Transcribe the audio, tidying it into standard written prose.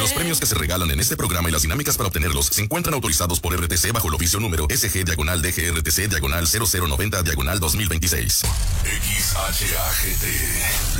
Los premios que se regalan en este programa y las dinámicas para obtenerlos se encuentran autorizados por RTC bajo el oficio número SG-DGRTC-0090-2026. XHAGT